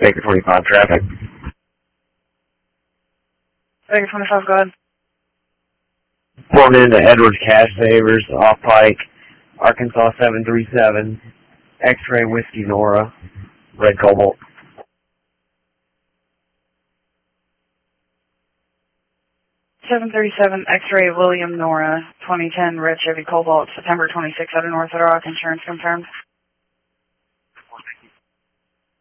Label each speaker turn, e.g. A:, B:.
A: Baker 25 traffic.
B: Baker 25, go ahead.
A: Pulling into Edwards Cash Savers, off Pike, Arkansas 737, X-Ray Whiskey Nora, Red Cobalt.
B: 737 X-Ray William Nora, 2010 Red Chevy Cobalt, September 26 out of North Little Rock, insurance confirmed.